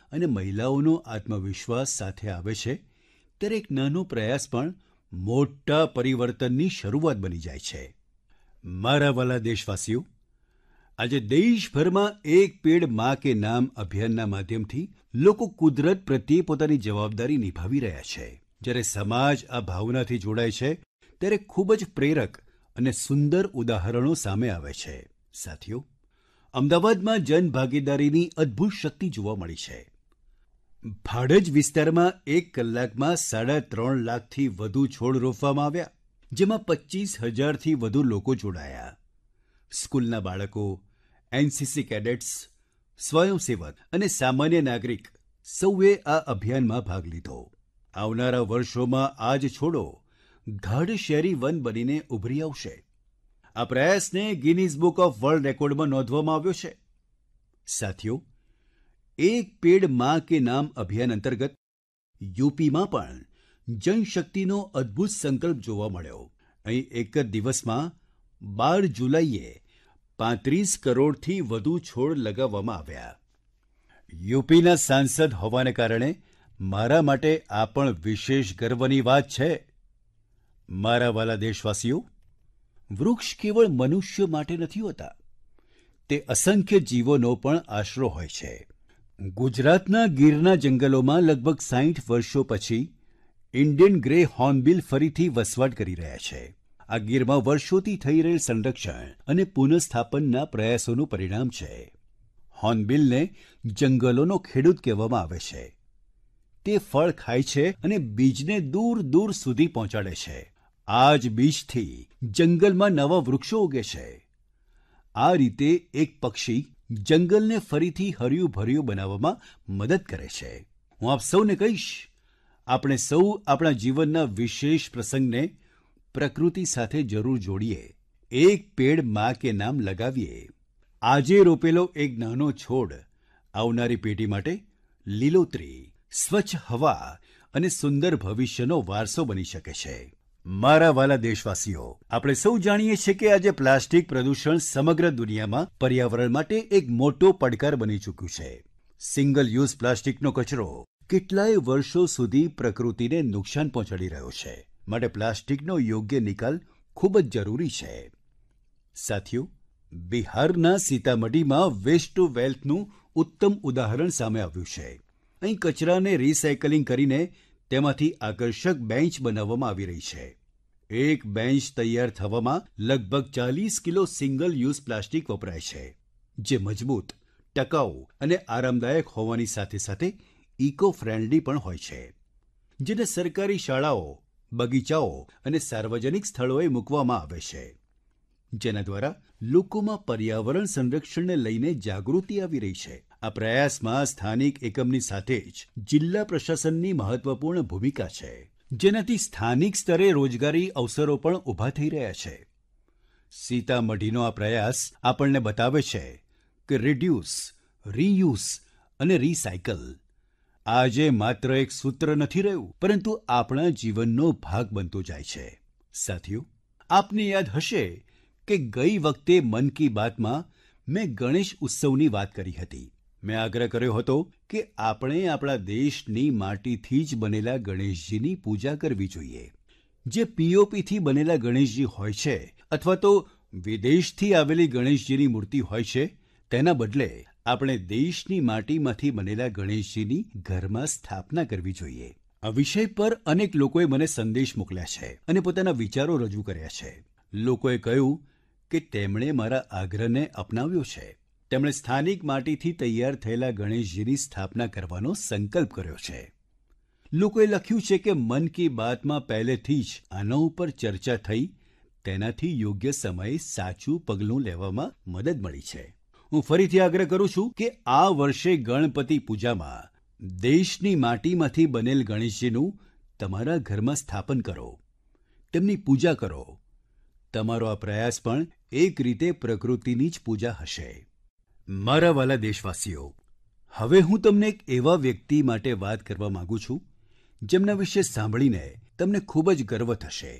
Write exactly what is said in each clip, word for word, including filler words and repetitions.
અને મહિલાઓનો આત્મવિશ્વાસ સાથે આવે છે ત્યારે એક નાનો પ્રયાસ પણ મોટા પરિવર્તનની શરૂઆત બની જાય છે. મારા વહાલા દેશવાસીઓ, આજે દેશભરમાં એક પેડ માં કે નામ અભિયાનના માધ્યમથી લોકો કુદરત પ્રત્યે પોતાની જવાબદારી નિભાવી રહ્યા છે. જ્યારે સમાજ આ ભાવનાથી જોડાય છે ત્યારે ખૂબ જ પ્રેરક અને સુંદર ઉદાહરણો સામે આવે છે. સાથીઓ, અમદાવાદમાં જનભાગીદારીની અદ્ભુત શક્તિ જોવા મળી છે. ભાડજ વિસ્તારમાં એક કલાકમાં સાડા ત્રણ લાખથી વધુ છોડ રોપવામાં આવ્યા, જેમાં પચીસ હજારથી વધુ લોકો જોડાયા. સ્કૂલના બાળકો, એનસીસી કેડેટ્સ, સ્વયંસેવક અને સામાન્ય નાગરિક સૌએ આ અભિયાનમાં ભાગ લીધો. આવનારા વર્ષોમાં આ જ છોડો ગાઢ શહેરી વન બનીને ઉભરી આવશે. આ પ્રયાસને ગિનીઝ બુક ઓફ વર્લ્ડ રેકોર્ડમાં નોંધવામાં આવ્યો છે. સાથીઓ, એક પેડ માં કે નામ અભિયાન અંતર્ગત યુપીમાં પણ જનશક્તિનો અદ્ભુત સંકલ્પ જોવા મળ્યો. અહીં એક જ દિવસમાં બાર જુલાઈએ પાંત્રીસ કરોડથી વધુ છોડ લગાવવામાં આવ્યા. યુપીના સાંસદ હોવાને કારણે મારા માટે આ પણ વિશેષ ગર્વની વાત છે. મારા વહાલા દેશવાસીઓ, વૃક્ષ કેવળ મનુષ્ય માટે નથી હોતા, તે અસંખ્ય જીવોનો પણ આશરો હોય છે. ગુજરાતના ગીરના જંગલોમાં લગભગ સાઠ વર્ષો પછી ઇન્ડિયન ગ્રે હોર્નબિલ ફરીથી વસવાટ કરી રહ્યા છે. આ ગીરમાં વર્ષોથી થઈ રહેલ સંરક્ષણ અને પુનઃસ્થાપનના પ્રયાસોનું પરિણામ છે. હોર્નબિલને જંગલોનો ખેડૂત કહેવામાં આવે છે. તે ફળ ખાય છે અને બીજને દૂર દૂર સુધી પહોંચાડે છે. આ જ બીજથી જંગલમાં નવા વૃક્ષો ઉગે છે. આ રીતે એક પક્ષી જંગલને ફરીથી હર્યું ભર્યું બનાવવામાં મદદ કરે છે. હું આપ સૌને કહીશ, આપણે સૌ આપણા જીવનના વિશેષ પ્રસંગને પ્રકૃતિ સાથે જરૂર જોડીએ. એક પેડ માં કે નામ લગાવીએ. આજે રોપેલો એક નાનો છોડ આવનારી પેઢી માટે લીલોતરી, સ્વચ્છ હવા અને સુંદર ભવિષ્યનો વારસો બની શકે છે. મારા વહાલા દેશવાસીઓ, આપણે સૌ જાણીએ છીએ કે આજે પ્લાસ્ટિક પ્રદૂષણ સમગ્ર દુનિયામાં પર્યાવરણ માટે એક મોટો પડકાર બની ચૂક્યું છે. સિંગલ યુઝ પ્લાસ્ટિકનો કચરો કેટલાય વર્ષો સુધી પ્રકૃતિને નુકસાન પહોંચાડી રહ્યો છે. માટે પ્લાસ્ટિકનો યોગ્ય નિકાલ ખૂબ જ જરૂરી છે. સાથીઓ, બિહારના સીતામઢીમાં વેસ્ટ ટુ વેલ્થનું ઉત્તમ ઉદાહરણ સામે આવ્યું છે. અહીં કચરાને રિસાયકલિંગ કરીને તેમાંથી આકર્ષક બેન્ચ બનાવવામાં આવી રહી છે. એક બેન્ચ તૈયાર થવામાં લગભગ ચાલીસ કિલો સિંગલ યુઝ પ્લાસ્ટિક વપરાય છે, જે મજબૂત, ટકાઉ અને આરામદાયક હોવાની સાથે સાથે ઇકો ફ્રેન્ડલી પણ હોય છે. જેને સરકારી શાળાઓ, બગીચાઓ અને સાર્વજનિક સ્થળોએ મૂકવામાં આવે છે, જેના દ્વારા લોકોમાં પર્યાવરણ સંરક્ષણને લઈને જાગૃતિ આવી રહી છે. આ પ્રયાસમાં સ્થાનિક એકમની સાથે જ જિલ્લા પ્રશાસનની મહત્વપૂર્ણ ભૂમિકા છે, જેનાથી સ્થાનિક સ્તરે રોજગારી અવસરો પણ ઊભા થઈ રહ્યા છે. સીતામઢીનો આ પ્રયાસ આપણને બતાવે છે કે રિડ્યુસ, રીયુઝ અને રિસાયકલ આજે માત્ર એક સૂત્ર નથી રહ્યું, પરંતુ આપણા જીવનનો ભાગ બનતો જાય છે. સાથીઓ, આપને યાદ હશે કે ગઈ વખતે મન કી બાતમાં મેં ગણેશ ઉત્સવની વાત કરી હતી. મેં આગ્રહ કર્યો હતો કે આપણે આપણા દેશની માટીથી જ બનેલા ગણેશજીની પૂજા કરવી જોઈએ. જે પીઓપીથી બનેલા ગણેશજી હોય છે અથવા તો વિદેશથી આવેલી ગણેશજીની મૂર્તિ હોય છે, તેના બદલે આપણે દેશની માટીમાંથી બનેલા ગણેશજીની ઘરમાં સ્થાપના કરવી જોઈએ. આ વિષય પર અનેક લોકોએ મને સંદેશ મોકલ્યા છે અને પોતાના વિચારો રજૂ કર્યા છે. લોકોએ કહ્યું કે તેમણે મારા આગ્રહને અપનાવ્યો છે. તેમણે સ્થાનિક માટીથી તૈયાર થયેલા ગણેશજીની સ્થાપના કરવાનો સંકલ્પ કર્યો છે. લોકોએ લખ્યું છે કે મન કી બાતમાં પહેલેથી જ આના ઉપર ચર્ચા થઈ, તેનાથી યોગ્ય સમયે સાચું પગલું લેવામાં મદદ મળી છે. હું ફરીથી આગ્રહ કરું છું કે આ વર્ષે ગણપતિ પૂજામાં દેશની માટીમાંથી બનેલ ગણેશજીનું તમારા ઘરમાં સ્થાપન કરો, તેમની પૂજા કરો. તમારો આ પ્રયાસ પણ એક રીતે પ્રકૃતિની જ પૂજા હશે. મારા વહાલા દેશવાસીઓ, હવે હું તમને એક એવા વ્યક્તિ માટે વાત કરવા માંગુ છું, જેમના વિશે સાંભળીને તમને ખૂબ જ ગર્વ થશે.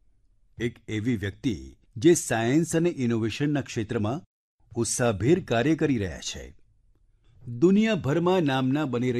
એક એવી વ્યક્તિ જે સાયન્સ અને ઇનોવેશનના ક્ષેત્રમાં ઉત્સાહભેર કાર્ય કરી રહ્યા છે. દુનિયાભરમાં નામના બની